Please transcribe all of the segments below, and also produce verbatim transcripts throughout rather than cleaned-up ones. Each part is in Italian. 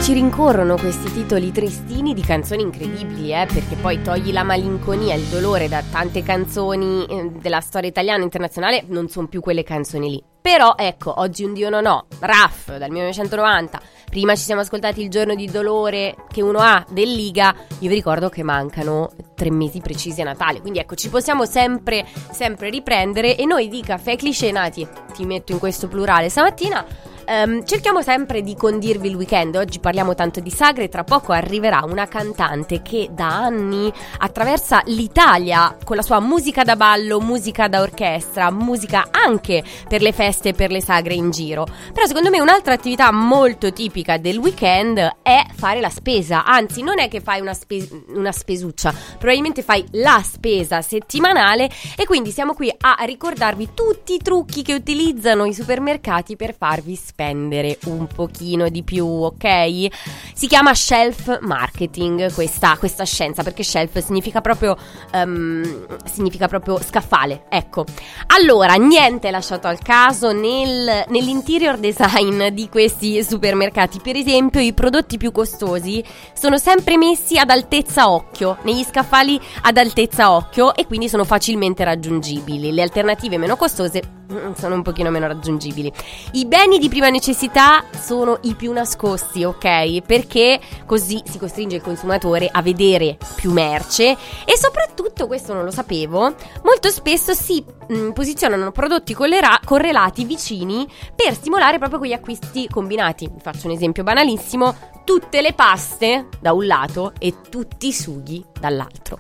ci rincorrono questi titoli tristini di canzoni incredibili, eh, perché poi togli la malinconia, il dolore da tante canzoni eh, della storia italiana e internazionale, non sono più quelle canzoni lì. Però ecco, Oggi un Dio non ho, Raff dal millenovecentonovanta, prima ci siamo ascoltati Il giorno di dolore che uno ha del Liga. Io vi ricordo che mancano tre mesi precisi a Natale, quindi ecco, ci possiamo sempre sempre riprendere. E noi di Caffè Cliché Nati, ti metto in questo plurale stamattina, Um, cerchiamo sempre di condirvi il weekend. Oggi parliamo tanto di sagre. Tra poco arriverà una cantante che da anni attraversa l'Italia con la sua musica da ballo, musica da orchestra, musica anche per le feste e per le sagre in giro. Però secondo me un'altra attività molto tipica del weekend è fare la spesa. Anzi, non è che fai una, spe- una spesuccia, probabilmente fai la spesa settimanale. E quindi siamo qui a ricordarvi tutti i trucchi che utilizzano i supermercati per farvi spendere un pochino di più, ok? Si chiama shelf marketing questa, questa scienza, perché shelf significa proprio um, significa proprio scaffale, ecco. Allora, niente è lasciato al caso nel, nell'interior design di questi supermercati. Per esempio, i prodotti più costosi sono sempre messi ad altezza occhio, negli scaffali ad altezza occhio, e quindi sono facilmente raggiungibili. Le alternative meno costose sono un pochino meno raggiungibili. I beni di prima necessità sono i più nascosti, ok? Perché così si costringe il consumatore a vedere più merce. E soprattutto, questo non lo sapevo, molto spesso si mh, posizionano prodotti collera- correlati vicini per stimolare proprio quegli acquisti combinati. Vi faccio un esempio banalissimo: tutte le paste da un lato e tutti i sughi dall'altro.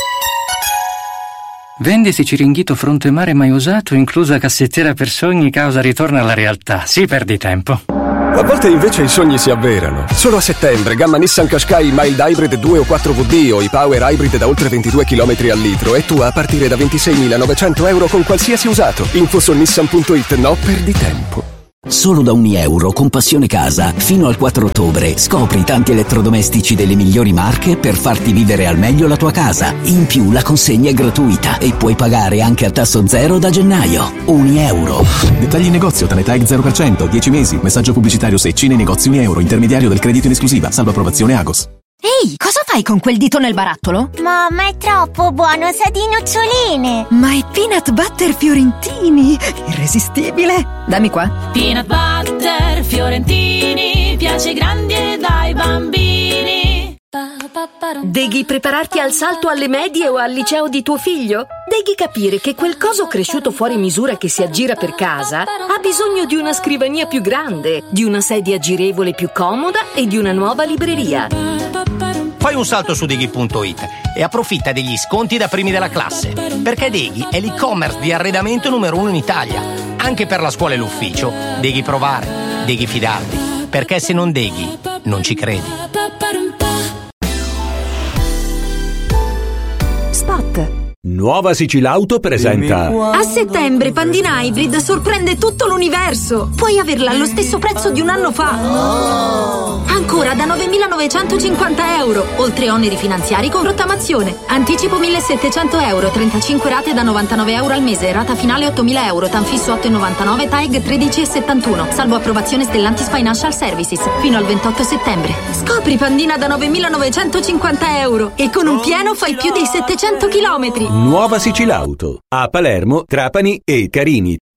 Vendisi Ciringhito fronte mare mai usato, inclusa cassettiera per sogni, causa ritorno alla realtà. Sì, perdi tempo. A volte invece i sogni si avverano. Solo a settembre, gamma Nissan Qashqai Mild Hybrid due o quattro V D o i Power Hybrid da oltre ventidue chilometri al litro e tua a partire da ventiseimilanovecento euro con qualsiasi usato. Info su nissan punto it. No, perdi tempo. Solo da ogni euro con Passione Casa, fino al quattro ottobre, scopri tanti elettrodomestici delle migliori marche per farti vivere al meglio la tua casa. In più la consegna è gratuita e puoi pagare anche a tasso zero da gennaio. Un euro. Dettagli in negozio, Tanetag zero per cento, dieci mesi. Messaggio pubblicitario Secci nei negozi un euro, intermediario del credito in esclusiva, salvo approvazione Agos. Ehi, cosa fai con quel dito nel barattolo? Mamma, è troppo buono, sa di noccioline. Ma è peanut butter fiorentini, irresistibile. Dammi qua. Peanut butter fiorentini, piace grandi e dai bambini. Deghi prepararti al salto alle medie o al liceo di tuo figlio? Deghi capire che quel coso cresciuto fuori misura che si aggira per casa ha bisogno di una scrivania più grande, di una sedia girevole più comoda e di una nuova libreria. Fai un salto su Deghi punto it e approfitta degli sconti da primi della classe, perché Deghi è l'e-commerce di arredamento numero uno in Italia, anche per la scuola e l'ufficio. Deghi provare, Deghi fidarti, perché se non Deghi non ci credi. Spot. Nuova Sicilauto presenta. A settembre Pandina Hybrid sorprende tutto l'universo. Puoi averla allo stesso prezzo di un anno fa. Ancora da novemilanovecentocinquanta euro, oltre oneri finanziari con rottamazione. Anticipo millesettecento euro, trentacinque rate da novantanove euro al mese, rata finale ottomila euro, tanfisso otto virgola novantanove, T A E G tredici virgola settantuno, salvo approvazione Stellantis Financial Services, fino al ventotto settembre. Scopri Pandina da novemilanovecentocinquanta euro e con un pieno fai più di settecento chilometri. Nuova Sicilauto a Palermo, Trapani e Carini.